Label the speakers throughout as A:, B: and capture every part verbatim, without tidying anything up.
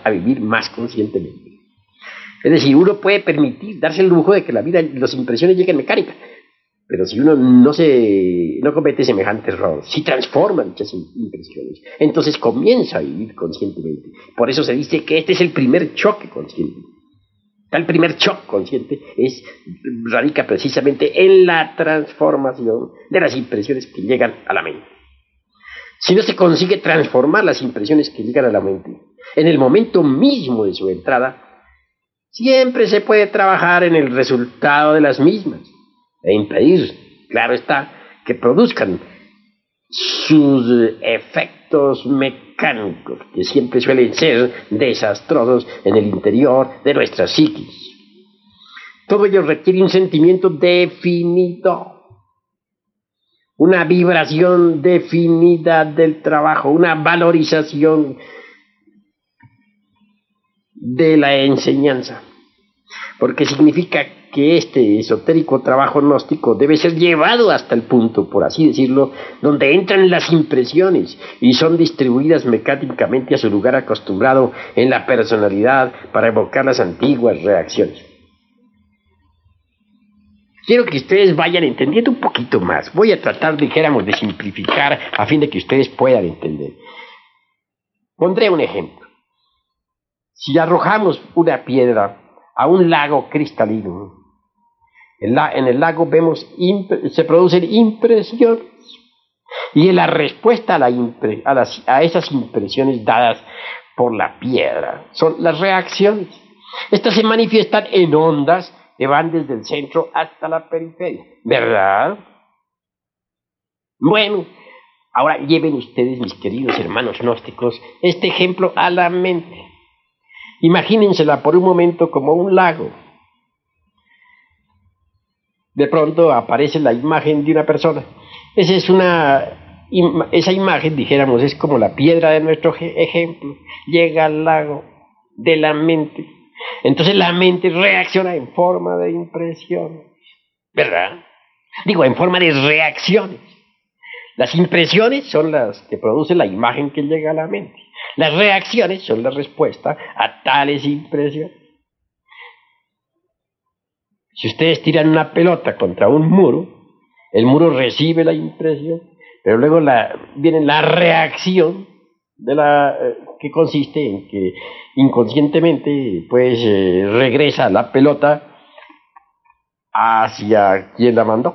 A: a vivir más conscientemente. Es decir, uno puede permitir, darse el lujo de que la vida, las impresiones lleguen mecánicas, pero si uno no se, no comete semejante error, si transforma dichas impresiones, entonces comienza a vivir conscientemente. Por eso se dice que este es el primer choque consciente. El primer choque consciente es, radica precisamente en la transformación de las impresiones que llegan a la mente. Si no se consigue transformar las impresiones que llegan a la mente en el momento mismo de su entrada, siempre se puede trabajar en el resultado de las mismas e impedir, claro está, que produzcan sus efectos mecánicos, que siempre suelen ser desastrosos en el interior de nuestra psiquis. Todo ello requiere un sentimiento definido, una vibración definida del trabajo, una valorización de la enseñanza, porque significa que este esotérico trabajo gnóstico debe ser llevado hasta el punto, por así decirlo, donde entran las impresiones y son distribuidas mecánicamente a su lugar acostumbrado en la personalidad para evocar las antiguas reacciones. Quiero que ustedes vayan entendiendo un poquito más. Voy a tratar, dijéramos, de simplificar a fin de que ustedes puedan entender. Pondré un ejemplo. Si arrojamos una piedra a un lago cristalino, en, la, en el lago vemos se producen impresiones, y en la respuesta a, la impre, a, las, a esas impresiones dadas por la piedra son las reacciones. Estas se manifiestan en ondas que van desde el centro hasta la periferia, ¿verdad? Bueno, ahora lleven ustedes, mis queridos hermanos gnósticos, este ejemplo a la mente. Imagínensela por un momento como un lago. De pronto aparece la imagen de una persona. Esa es una, esa imagen, dijéramos, es como la piedra de nuestro ejemplo. Llega al lago de la mente. Entonces la mente reacciona en forma de impresiones, ¿verdad? Digo, en forma de reacciones. Las impresiones son las que producen la imagen que llega a la mente. Las reacciones son la respuesta a tales impresiones. Si ustedes tiran una pelota contra un muro, el muro recibe la impresión, pero luego la, viene la reacción de la, eh, que consiste en que inconscientemente pues eh, regresa la pelota hacia quien la mandó.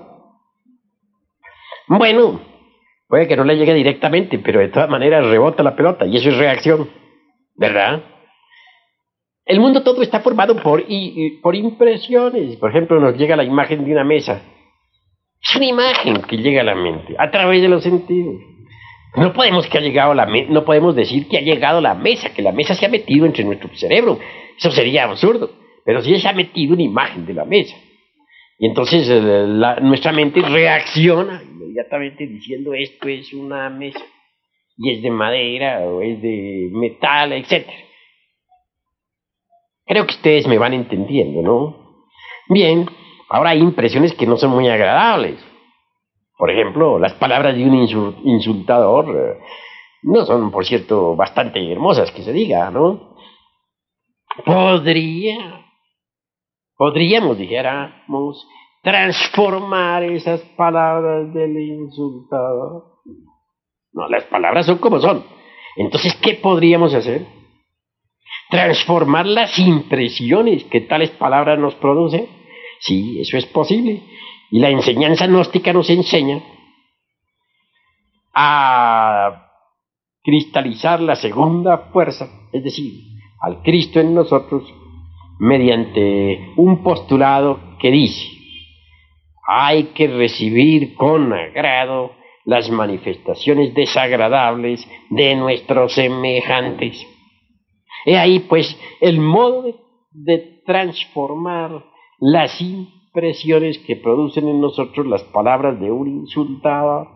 A: Bueno, puede que no le llegue directamente, pero de todas maneras rebota la pelota y eso es reacción, ¿verdad? El mundo todo está formado por, y, por impresiones. Por ejemplo, nos llega la imagen de una mesa. Es una imagen que llega a la mente a través de los sentidos. No podemos, que ha llegado la me no podemos decir que ha llegado la mesa, que la mesa se ha metido entre nuestro cerebro. Eso sería absurdo. Pero sí se ha metido una imagen de la mesa. Y entonces eh, la, nuestra mente reacciona inmediatamente diciendo esto es una mesa. Y es de madera o es de metal, etcétera. Creo que ustedes me van entendiendo, ¿no? Bien, ahora hay impresiones que no son muy agradables. Por ejemplo, las palabras de un insultador eh, no son, por cierto, bastante hermosas, que se diga, ¿no? Podría, podríamos, dijéramos, transformar esas palabras del insultador. No, las palabras son como son. Entonces, ¿qué podríamos hacer? Transformar las impresiones que tales palabras nos producen. Sí, eso es posible. Y la enseñanza gnóstica nos enseña a cristalizar la segunda fuerza, es decir, al Cristo en nosotros, mediante un postulado que dice: hay que recibir con agrado las manifestaciones desagradables de nuestros semejantes. He ahí, pues, el modo de, de transformar las impresiones que producen en nosotros las palabras de un insultado.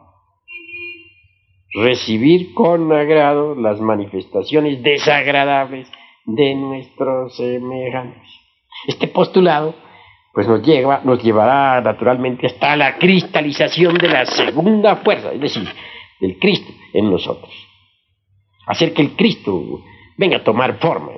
A: Recibir con agrado las manifestaciones desagradables de nuestros semejantes. Este postulado, pues, nos lleva, nos llevará naturalmente hasta la cristalización de la segunda fuerza, es decir, del Cristo en nosotros. Hacer que el Cristo venga a tomar forma.